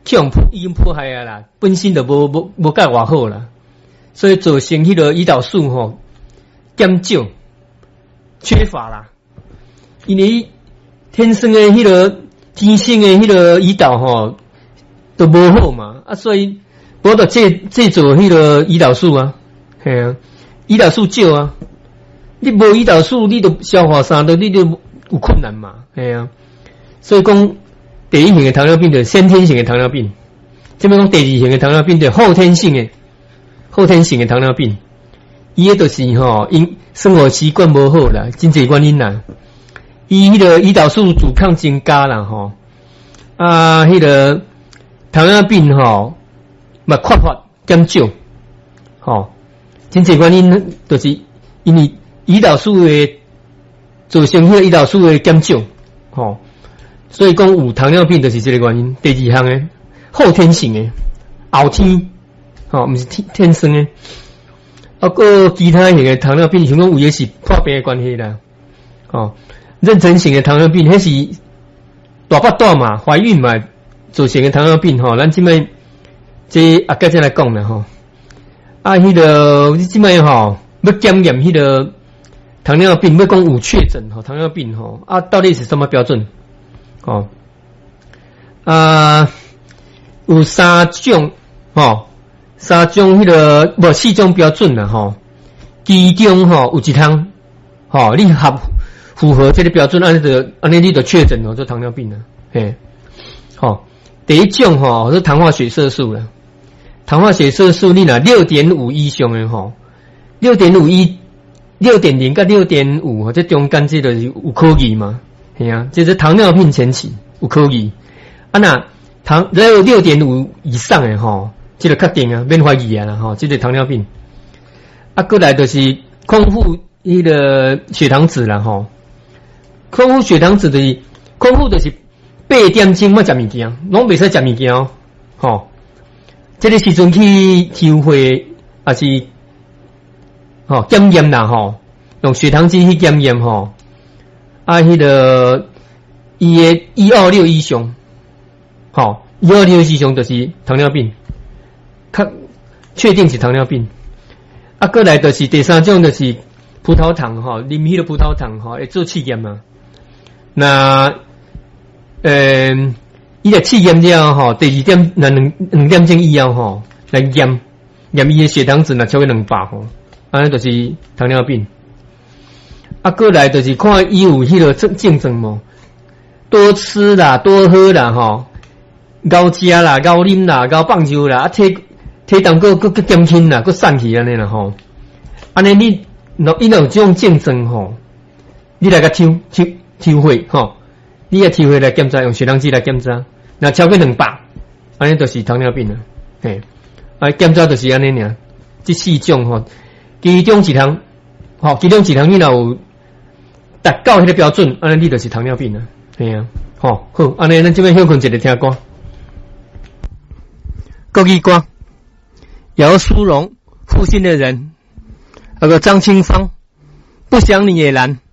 已经破坏啊啦，本身就无介偌好啦，所以造成迄个胰岛素吼减少缺乏啦，因为天生的迄个天生的迄个胰岛吼都无好嘛，所以无得制造迄个胰岛素啊，系啊，胰岛素少啊，你无胰岛素，你都消化啥的，你就有困难嘛，系啊，所以讲第一型的糖尿病就是先天型的糖尿病，这边讲第二型的糖尿病就是后天型的糖尿病，伊个就是吼因生活习惯无好啦，真侪原因啦，伊迄个胰岛素阻抗增加啦吼，迄个糖尿病吼。缺乏减少，真侪原因就是因为胰岛素的造成迄个胰岛素的减少，所以讲有糖尿病就是这个原因。第二项的后天性的后天，毋是天生的。个其他型的糖尿病，像讲有也是破病的关系啦，妊娠型的糖尿病，迄是大腹大嘛，怀孕嘛造成的糖尿病，咱即摆。这再来讲啦迄个你即摆要检验迄个糖尿病，要讲有确诊糖尿病到底是什么标准？有三种迄个四种标准啦其中有一项你符合这个标准，安尼你就确诊做糖尿病啦，嘿第一种是糖化血色素啦。糖化血色素你若 6.5 以上的6.0到 6.5 这中间这就是有可疑嘛，系啊，这是糖尿病前期有可疑。那6.5 以上的这个确定啊，免怀疑啊啦这个糖尿病。过来就是空腹迄个血糖值啦空腹血糖值就是空腹就是8点钟莫食物件，拢袂使食物件这个时阵去体会还是检验啦用血糖机去检验迄个伊的126以上126以上就是糖尿病，确定是糖尿病。过来就是第三种就是葡萄糖啉迄个葡萄糖会做试验嘛。那伊来试验了第二点2点钟以后来验伊的血糖值若超过200安尼就是糖尿病。过来就是看伊有迄个症状无，多吃啦，多喝啦高食啦，高啉啦，高放酒啦，体重佫减轻啦，佫散去安尼啦安尼你若有这种症状你来个体会你也体会来检查，用血糖机来检查，那超过200，安尼就是糖尿病了。嘿，检查就是安尼尔。这四种其中一项你若有达到迄个标准，安尼你就是糖尿病了。嘿啊，好，安尼咱这边休困一个听歌，国语歌，姚苏蓉，负心的人，那个张清芳，不想你也难。